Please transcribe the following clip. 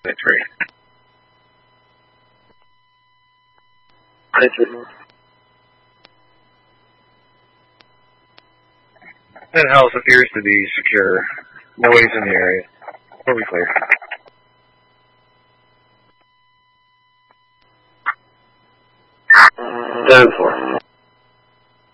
Victory. That house appears to be secure. Nobody's in the area. We'll be clear. Done for.